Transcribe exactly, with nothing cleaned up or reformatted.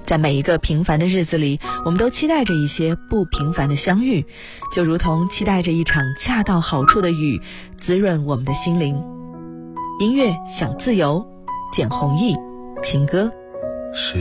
在每一个平凡的日子里，我们都期待着一些不平凡的相遇，就如同期待着一场恰到好处的雨，滋润我们的心灵。音乐想自由，简弘毅情歌。